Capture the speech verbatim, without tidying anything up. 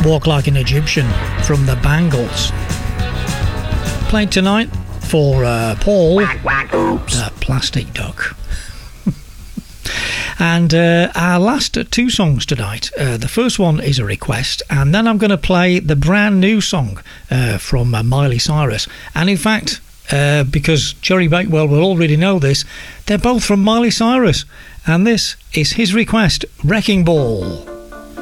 Walk Like an Egyptian from the Bangles. Played tonight for uh, Paul, Quack, quack, oops. the Plastic Duck. And uh, our last two songs tonight. Uh, the first one is a request, and then I'm going to play the brand new song uh, from uh, Miley Cyrus. And in fact, uh, because Jerry Bakewell will already know this, they're both from Miley Cyrus. And this is his request, Wrecking Ball.